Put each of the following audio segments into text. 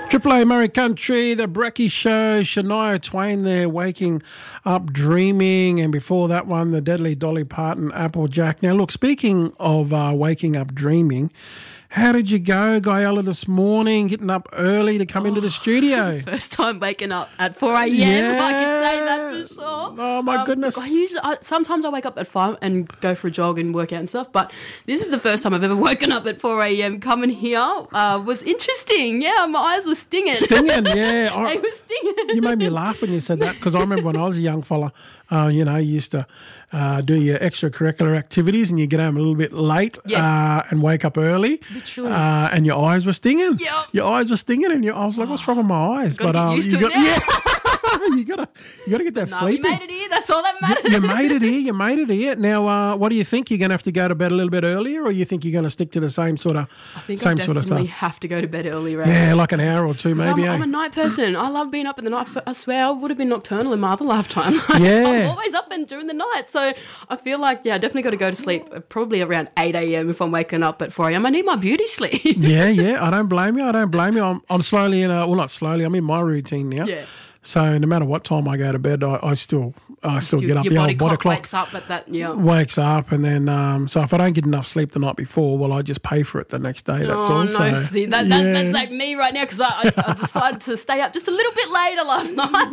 Triple A Murray Country, The Brecky Show, Shania Twain there, Waking Up Dreaming, and before that one, the Deadly Dolly Parton, Applejack. Now, look, speaking of Waking Up Dreaming, how did you go, Guyella, this morning, getting up early to come into the studio? First time waking up at 4 a.m. Yeah. I can say that for sure. Oh, my goodness. Sometimes I wake up at 5 and go for a jog and work out and stuff, but this is the first time I've ever woken up at 4 a.m. Coming here was interesting. Yeah, my eyes were stinging. Stinging, yeah. They were stinging. You made me laugh when you said that, because I remember when I was a young fella, you used to do your extracurricular activities and you get home a little bit late and wake up early. Literally. And your eyes were stinging. Yep. Your eyes were stinging, and I was like, what's wrong with my eyes? Gotta get used to it now. you gotta get that No, sleep. we made it here. That's all that matters. You made it here. Now, what do you think? You're going to have to go to bed a little bit earlier, or you think you're going to stick to the same sort of I think same I sort of definitely stuff? have to go to bed early, right? Yeah, like an hour or two, maybe. I'm a night person. I love being up in the night. I swear I would have been nocturnal in my other lifetime. Yeah. I'm always up and during the night. So I feel like, I definitely got to go to sleep probably around 8 a.m. if I'm waking up at 4 a.m. I need my beauty sleep. Yeah. I don't blame you. I'm slowly not slowly. I'm in my routine now. Yeah. So no matter what time I go to bed, I still get up. Your The body old body clock wakes up at that, wakes up, and then so if I don't get enough sleep the night before, well, I just pay for it the next day. That's all. No, So, see, that's like me right now, because I decided to stay up just a little bit later last night.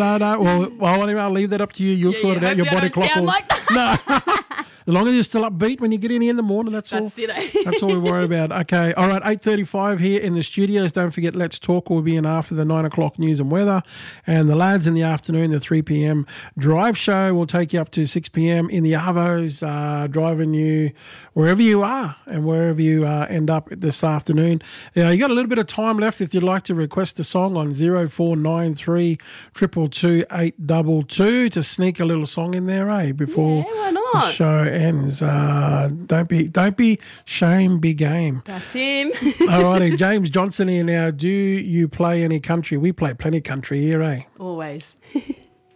No. Well, anyway, I'll leave that up to you. You'll sort it out. Your hopefully body I don't clock. sound like that. No. As long as you're still upbeat when you get in here in the morning, that's all. That's it, eh? That's all we worry about. Okay, all right, 8:35 here in the studios. Don't forget, Let's Talk will be in after the 9 o'clock news and weather. And the lads in the afternoon, the 3 p.m. drive show will take you up to 6 p.m. in the Arvos, driving you wherever you are and wherever you end up this afternoon. You got a little bit of time left if you'd like to request a song on 0493 222 822 to sneak a little song in there, before why not? the show ends. Don't be shame, be game. That's him. All righty, James Johnson here now. Do you play any country? We play plenty country here, Always.